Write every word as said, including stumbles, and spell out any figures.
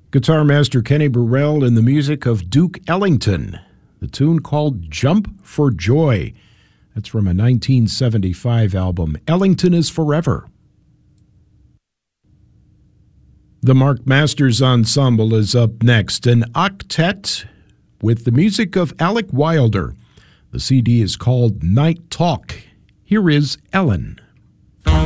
Guitar master Kenny Burrell in the music of Duke Ellington. The tune called Jump for Joy. That's from a nineteen seventy-five album, Ellington is Forever. The Mark Masters Ensemble is up next, an octet with the music of Alec Wilder. The C D is called Night Talk. Here is Ellen.